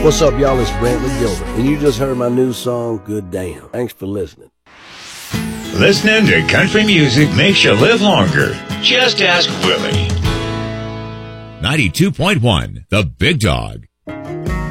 What's up, y'all? It's Brantley Gilbert, and you just heard my new song, Good Damn. Thanks for listening. Listening to country music makes you live longer. Just ask Willie. 92.1, The Big Dog.